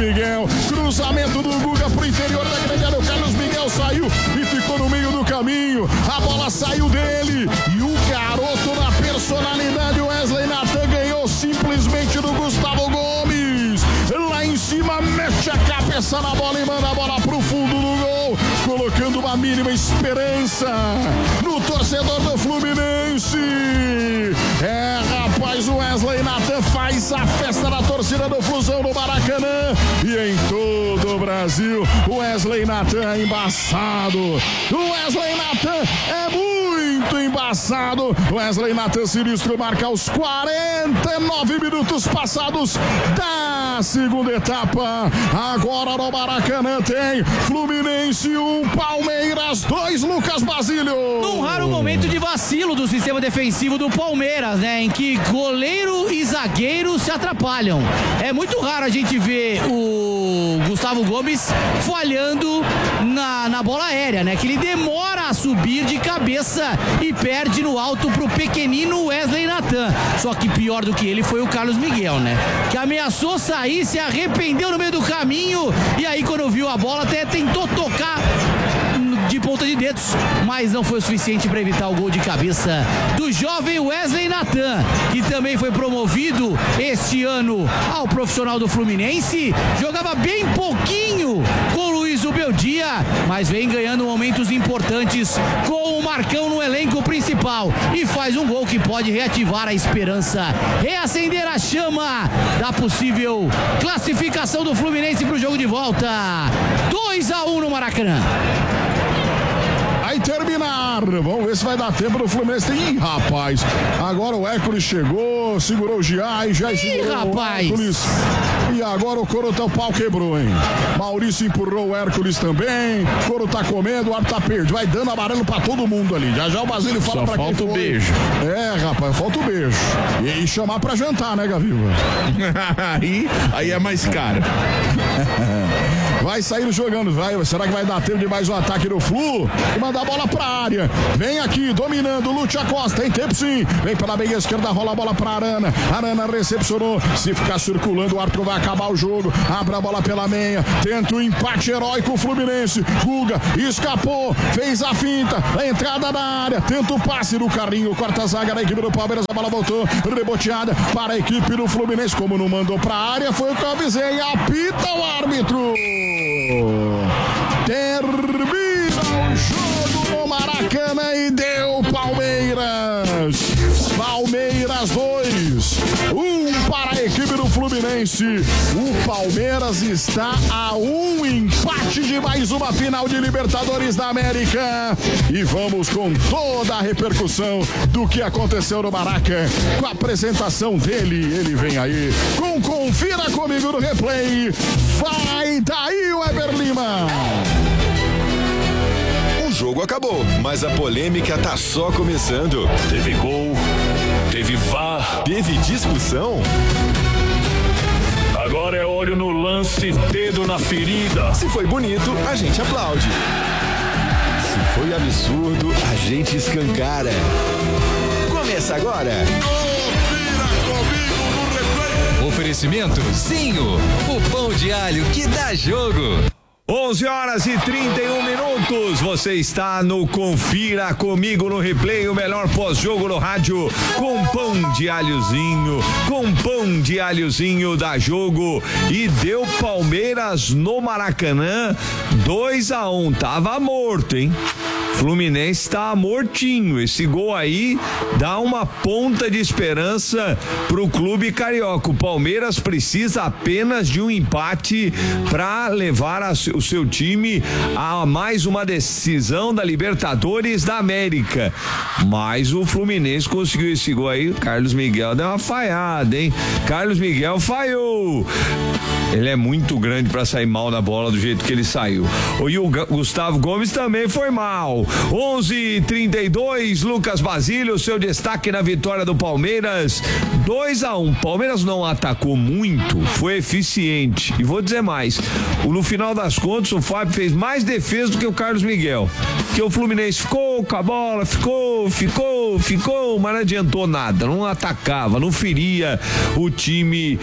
Miguel. Cruzamento do Guga pro interior da grande área. O Carlos Miguel saiu e ficou no meio do caminho. A bola saiu dele e o garoto na personalidade, Wesley Nathan, ganhou simplesmente do Gustavo Gomes. Lá em cima, mete a cabeça na bola e manda a bola pro fundo do gol, colocando uma mínima esperança no torcedor do Fluminense. Rapaz, o Wesley Nathan faz a festa da torcida do Flusão no Maracanã e em todo o Brasil. O Wesley Nathan é embaçado. O Wesley Nathan é muito embaçado. Wesley Nathan sinistro marca aos 49 minutos passados da segunda etapa. Agora no Maracanã tem Fluminense 1, Palmeiras 2, Lucas Basílio. Num raro momento de vacilo do sistema defensivo do Palmeiras, né? Em que goleiro e zagueiro se atrapalham. É muito raro a gente ver o Gustavo Gomes falhando na bola aérea, né? Que ele demora a subir de cabeça e perde no alto pro pequenino Wesley Nathan. Só que pior do que ele foi o Carlos Miguel, né? Que ameaçou sair, se arrependeu no meio do caminho e aí quando viu a bola até tentou tocar de ponta de dedos, mas não foi o suficiente para evitar o gol de cabeça do jovem Wesley Nathan, que também foi promovido este ano ao profissional do Fluminense. Jogava bem pouquinho com o Luiz Ubeldia, mas vem ganhando momentos importantes com o Marcão no elenco principal e faz um gol que pode reativar a esperança, reacender a chama da possível classificação do Fluminense para o jogo de volta. 2-1 no Maracanã. Vai terminar, vamos ver se vai dar tempo do Fluminense. Ih, rapaz, agora o Hércules chegou, segurou o Giai, já segurou rapaz. O Hércules. E agora o Coro tá, o pau quebrou, hein? Maurício empurrou o Hércules também. O Coro tá comendo, o ar tá perdido. Vai dando amarelo pra todo mundo ali. Já o Basílio fala. Só pra falta o beijo. Rapaz, falta o beijo. E chamar pra jantar, né, Gaviva? aí é mais caro. Vai sair jogando, vai. Será que vai dar tempo de mais um ataque do Flu? E mandar a bola pra área. Vem aqui, dominando, Lúcia Costa. Tem tempo sim. Vem pela meia esquerda, rola a bola pra Arana. Arana recepcionou. Se ficar circulando, o árbitro vai acabar o jogo. Abre a bola pela meia. Tenta o empate heróico Fluminense. Guga escapou. Fez a finta. A entrada na área. Tenta o passe do Carlinho. Corta a zaga da equipe do Palmeiras. A bola voltou. Reboteada para a equipe do Fluminense. Como não mandou pra área, foi o que eu avisei. Apita o árbitro. Termina o jogo no Maracanã e deu Palmeiras. Palmeiras 2, 1 para a equipe do Fluminense. O Palmeiras está a um empate de mais uma final de Libertadores da América. E vamos com toda a repercussão do que aconteceu no Maracanã, com a apresentação dele. Ele vem aí com Confira Comigo no replay. Vai daí, Weber Lima. O jogo acabou, mas a polêmica tá só começando. Teve gol, teve VAR, teve discussão. Agora é olho no lance, dedo na ferida. Se foi bonito, a gente aplaude. Se foi absurdo, a gente escancara. Começa agora. Oferecimento Zinho, o pão de alho que dá jogo. 11h31. Você está no Confira Comigo no replay, o melhor pós-jogo no rádio, com pão de alhozinho, da jogo. E deu Palmeiras no Maracanã 2-1. Tava morto, hein? Fluminense tá mortinho. Esse gol aí dá uma ponta de esperança pro clube carioca. O Palmeiras precisa apenas de um empate para levar o seu time a mais uma decisão da Libertadores da América. Mas o Fluminense conseguiu esse gol aí. Carlos Miguel deu uma falhada, hein? Carlos Miguel falhou. Ele é muito grande para sair mal na bola do jeito que ele saiu. E o Gustavo Gomes também foi mal. 11h32, Lucas Basílio, seu destaque na vitória do Palmeiras, 2-1. Palmeiras não atacou muito, foi eficiente. E vou dizer mais, No final das contas, o Fábio fez mais defesa do que o Carlos Miguel. Que o Fluminense ficou com a bola, ficou, mas não adiantou nada, não atacava, não feria o time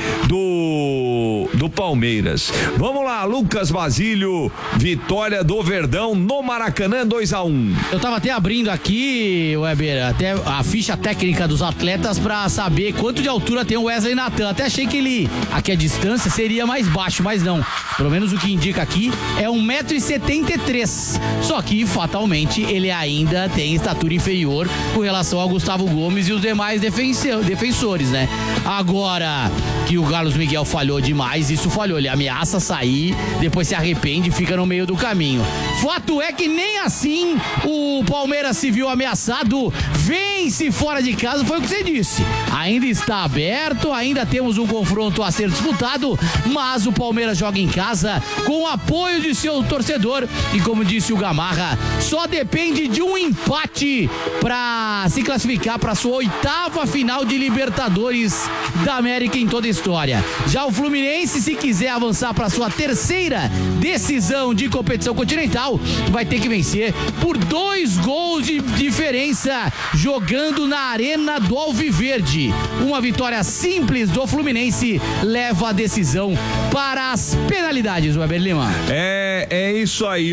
do Palmeiras. Vamos lá, Lucas Basílio, vitória do Verdão no Maracanã, 2-1. Eu tava até abrindo aqui, Weber, até a ficha técnica dos atletas pra saber quanto de altura tem o Wesley Nathan. Até achei que aqui a distância seria mais baixo, mas não. Pelo menos o que indica aqui é 1,73 m. Só que, fatalmente, ele ainda tem estatura inferior com relação ao Gustavo Gomes e os demais defensores, né? Agora que o Carlos Miguel falhou demais, isso falhou. Ele ameaça sair, depois se arrepende e fica no meio do caminho. Fato é que nem assim o Palmeiras se viu ameaçado, vence fora de casa, foi o que você disse. Ainda está aberto, ainda temos um confronto a ser disputado, mas o Palmeiras joga em casa com o apoio de seu torcedor e, como disse o Gamarra, só depende de um empate para se classificar para sua 8ª final de Libertadores da América em toda a história. Já o Fluminense, se quiser avançar para sua 3ª decisão de competição continental, vai ter que vencer por 2 gols de diferença jogando na Arena do Alviverde. Uma vitória simples do Fluminense leva a decisão para as penalidades, Weber Lima. É isso aí,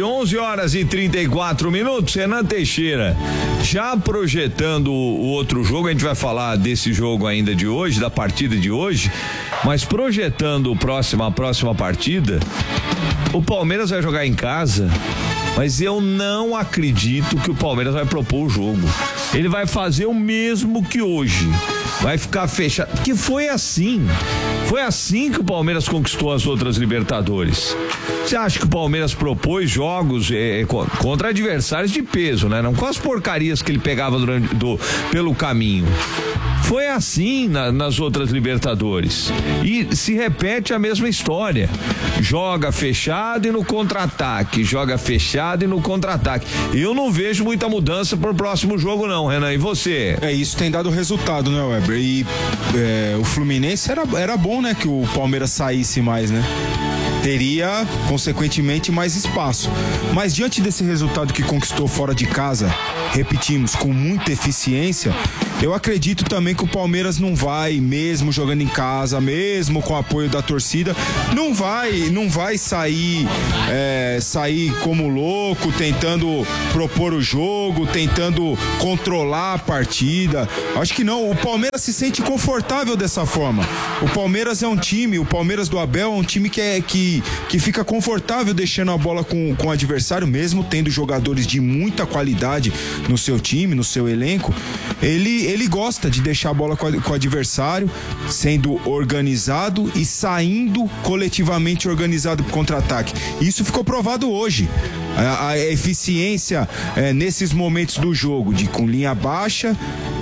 11h34. Renan Teixeira, já projetando o outro jogo, a gente vai falar desse jogo ainda de hoje, da partida de hoje, mas projetando a próxima partida, o Palmeiras vai jogar em casa, mas eu não acredito que o Palmeiras vai propor o jogo. Ele vai fazer o mesmo que hoje. Vai ficar fechado. Que foi assim que o Palmeiras conquistou as outras Libertadores. Você acha que o Palmeiras propôs jogos contra adversários de peso, né? Não com as porcarias que ele pegava pelo caminho. Foi assim nas outras Libertadores. E se repete a mesma história. Joga fechado e no contra-ataque. Joga fechado e no contra-ataque. Eu não vejo muita mudança pro próximo jogo, não, Renan. E você? Isso tem dado resultado, né, Weber? E o Fluminense era bom, né, que o Palmeiras saísse mais, né? Teria, consequentemente, mais espaço. Mas diante desse resultado que conquistou fora de casa, repetimos, com muita eficiência, eu acredito também que o Palmeiras não vai, mesmo jogando em casa, mesmo com o apoio da torcida, não vai sair como louco, tentando propor o jogo, tentando controlar a partida. Acho que não, o Palmeiras se sente confortável dessa forma. O Palmeiras é um time, o Palmeiras do Abel é um time que fica confortável deixando a bola com o adversário, mesmo tendo jogadores de muita qualidade no seu time, no seu elenco. Ele gosta de deixar a bola com o adversário, sendo organizado e saindo coletivamente organizado para o contra-ataque. Isso ficou provado hoje. A eficiência nesses momentos do jogo, com linha baixa,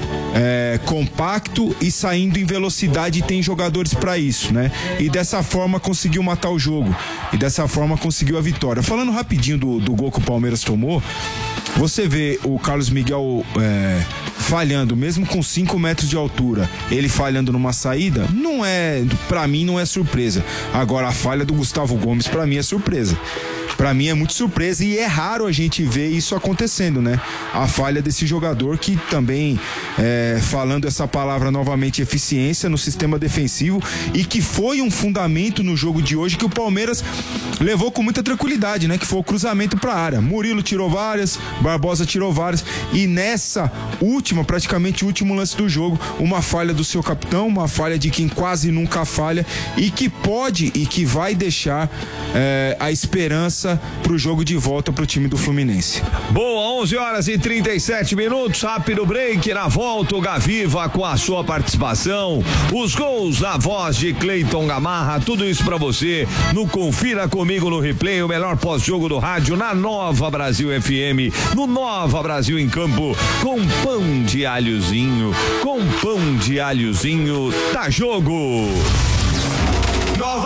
compacto e saindo em velocidade, tem jogadores para isso, né? E dessa forma conseguiu matar o jogo, e dessa forma conseguiu a vitória. Falando rapidinho do gol que o Palmeiras tomou, você vê o Carlos Miguel falhando, mesmo com 5 metros de altura, ele falhando numa saída, pra mim não é surpresa. Agora a falha do Gustavo Gomes pra mim é surpresa. Pra mim é muito surpresa e é raro a gente ver isso acontecendo, né? A falha desse jogador que também, falando essa palavra novamente, eficiência no sistema defensivo, e que foi um fundamento no jogo de hoje que o Palmeiras levou com muita tranquilidade, né? Que foi o cruzamento pra área. Murilo tirou várias, Barbosa tirou várias, e nessa praticamente último lance do jogo, uma falha do seu capitão, uma falha de quem quase nunca falha e que pode e que vai deixar a esperança pro jogo de volta pro time do Fluminense. Boa, 11h37, rápido break. Na volta o Gaviva com a sua participação, os gols na voz de Cleiton Gamarra, tudo isso pra você no Confira Comigo no Replay, o melhor pós-jogo do rádio na Nova Brasil FM, no Nova Brasil em Campo, com pão de alhozinho, tá jogo.